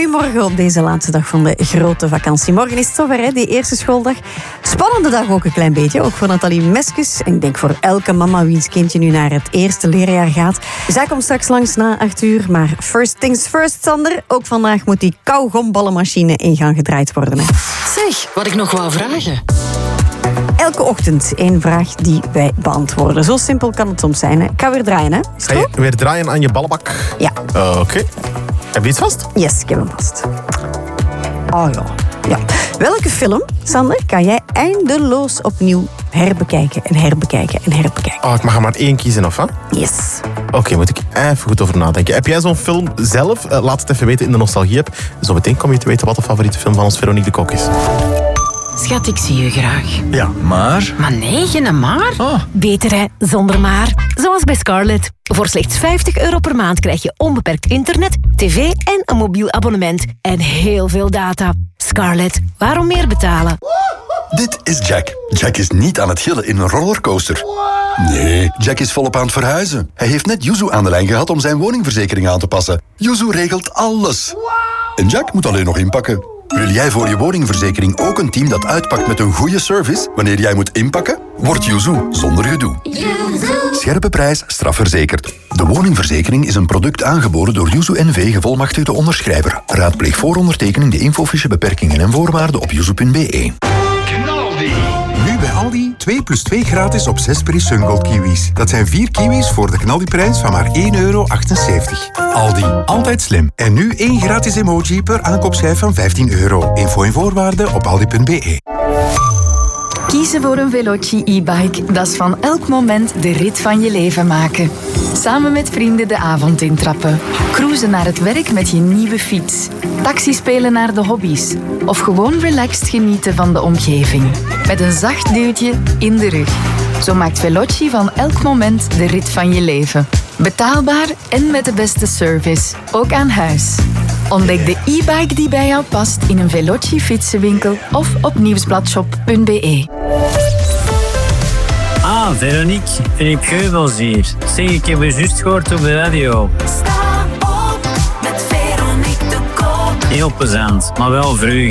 Goedemorgen op deze laatste dag van de grote vakantie. Morgen is het zover, hè, die eerste schooldag. Spannende dag ook een klein beetje, ook voor Nathalie Meskes. En ik denk voor elke mama wiens kindje nu naar het eerste leerjaar gaat. Zij komt straks langs na 8:00. Maar first things first, Sander. Ook vandaag moet die kauwgomballenmachine in gang gedraaid worden. Hè. Zeg, wat ik nog wou vragen. Elke ochtend één vraag die wij beantwoorden. Zo simpel kan het soms zijn. Hè. Ik ga weer draaien, hè. Is het Ga je goed? weer draaien aan je ballenbak? Ja. Oké. Heb je iets vast? Yes, ik heb hem vast. Oh ja. Welke film, Sander, kan jij eindeloos opnieuw herbekijken en herbekijken en herbekijken? Oh, ik mag er maar 1 kiezen, of hè? Yes. Oké, moet ik even goed over nadenken. Heb jij zo'n film zelf? Laat het even weten in de Nostalgie-app. Zometeen kom je te weten wat de favoriete film van ons Veronique de Kok is. Schat, ik zie je graag. Ja, maar... Maar nee, geen maar. Oh. Beter hè, zonder maar. Zoals bij Scarlett. Voor slechts €50 per maand krijg je onbeperkt internet, tv en een mobiel abonnement. En heel veel data. Scarlett, waarom meer betalen? Dit is Jack. Jack is niet aan het gillen in een rollercoaster. Nee, Jack is volop aan het verhuizen. Hij heeft net Yuzu aan de lijn gehad om zijn woningverzekering aan te passen. Yuzu regelt alles. En Jack moet alleen nog inpakken. Wil jij voor je woningverzekering ook een team dat uitpakt met een goede service wanneer jij moet inpakken? Word Yuzu zonder gedoe. Scherpe prijs, strafverzekerd. De woningverzekering is een product aangeboden door Yuzu NV gevolmachtigde onderschrijver. Raadpleeg voor ondertekening de infofiche beperkingen en voorwaarden op yuzu.be. Nu bij Aldi 2+2 gratis op 6 Peri Sungold kiwis. Dat zijn 4 kiwis voor de knaldiprijs van maar €1,78. Aldi, altijd slim. En nu 1 gratis emoji per aankoopschijf van €15. Info en voorwaarden op aldi.be. Kiezen voor een Veloci e-bike, dat is van elk moment de rit van je leven maken. Samen met vrienden de avond intrappen. Cruisen naar het werk met je nieuwe fiets. Taxi spelen naar de hobby's. Of gewoon relaxed genieten van de omgeving. Met een zacht duwtje in de rug. Zo maakt Veloci van elk moment de rit van je leven. Betaalbaar en met de beste service. Ook aan huis. Ontdek de e-bike die bij jou past in een Veloci fietsenwinkel of op nieuwsbladshop.be. Ah, Veronique, Philippe Geubels hier. Zeg, ik heb je juist gehoord op de radio. Sta op met Veronique de Kok. Heel plezant, maar wel vroeg.